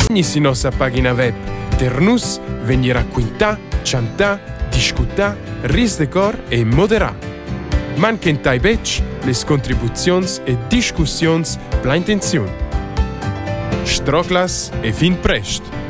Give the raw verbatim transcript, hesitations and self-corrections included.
Su nostra pagina web, per nus venire a quintà, ciantà, discutà, ris de cor e moderà. Manquentai bec les contribuzions e discussions pla intenzione. Stroclas e fin prest!